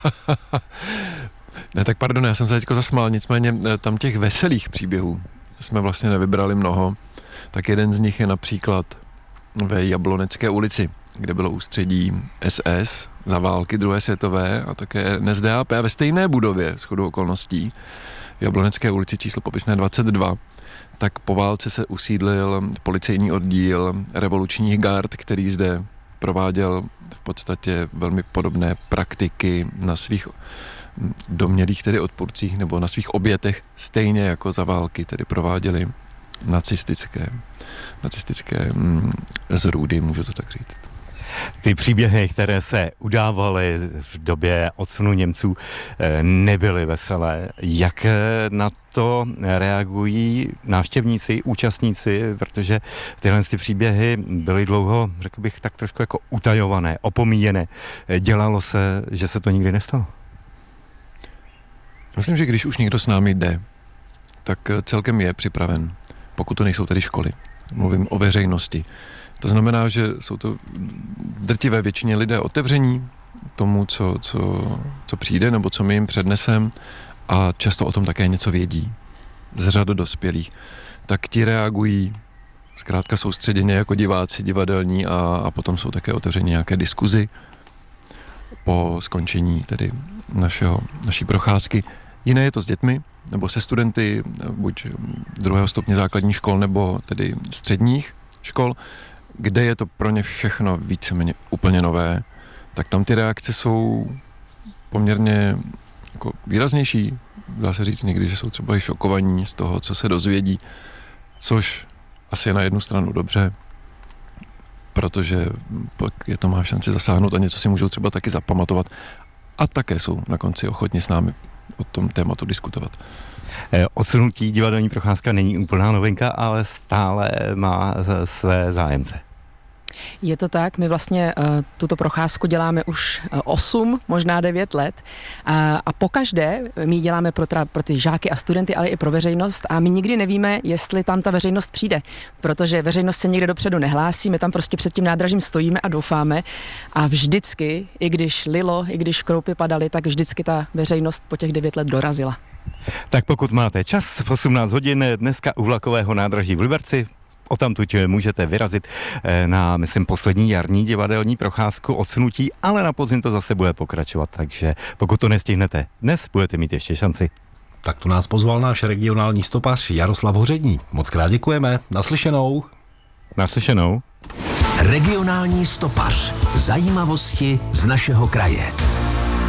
Ne, tak pardon, já jsem se teďko zasmál, nicméně tam těch veselých příběhů jsme vlastně nevybrali mnoho. Tak jeden z nich je například ve Jablonecké ulici, kde bylo ústředí SS za války druhé světové a také NSDAP a ve stejné budově, shodou okolností, v Jablonecké ulici číslo popisné 22, tak po válce se usídlil policejní oddíl revolučních gard, který zde prováděl v podstatě velmi podobné praktiky na svých domnělých tedy odpůrcích nebo na svých obětech, stejně jako za války tedy prováděli nacistické zrůdy, můžu to tak říct. Ty příběhy, které se udávaly v době odsunu Němců, nebyly veselé. Jak na to reagují návštěvníci, účastníci, protože tyhle ty příběhy byly dlouho, řekl bych, tak trošku jako utajované, opomíjené. Dělalo se, že se to nikdy nestalo? Myslím, že když už někdo s námi jde, tak celkem je připraven, pokud to nejsou tedy školy. Mluvím o veřejnosti. To znamená, že jsou to drtivé většině lidé otevření tomu, co přijde, nebo co my jim přednesem a často o tom také něco vědí z řad dospělých. Tak ti reagují zkrátka soustředěně jako diváci divadelní a potom jsou také otevření nějaké diskuzi po skončení tedy naší procházky. Jiné je to s dětmi nebo se studenty buď druhého stupně základních škol nebo tedy středních škol, kde je to pro ně všechno víceméně úplně nové, tak tam ty reakce jsou poměrně jako výraznější. Dá se říct někdy, že jsou třeba i šokovaní z toho, co se dozvědí, což asi je na jednu stranu dobře, protože pak je to má šanci zasáhnout a něco si můžou třeba taky zapamatovat a také jsou na konci ochotni s námi o tom tématu diskutovat. Odsunutí divadelní procházka není úplná novinka, ale stále má své zájemce. Je to tak, my vlastně tuto procházku děláme už 8, možná 9 let a pokaždé my ji děláme pro ty žáky a studenty, ale i pro veřejnost a my nikdy nevíme, jestli tam ta veřejnost přijde, protože veřejnost se nikde dopředu nehlásí, my tam prostě před tím nádražím stojíme a doufáme a vždycky, i když lilo, i když kroupy padaly, tak vždycky ta veřejnost po těch 9 let dorazila. Tak pokud máte čas, v 18 hodin dneska u vlakového nádraží v Liberci, odtamtud můžete vyrazit na, myslím, poslední jarní divadelní procházku Odsunutí, ale na podzim to zase bude pokračovat, takže pokud to nestihnete dnes, budete mít ještě šanci. Tak to nás pozval náš regionální stopař Jaroslav Hořední. Moc krát děkujeme. Naslyšenou. Naslyšenou. Regionální stopař. Zajímavosti z našeho kraje.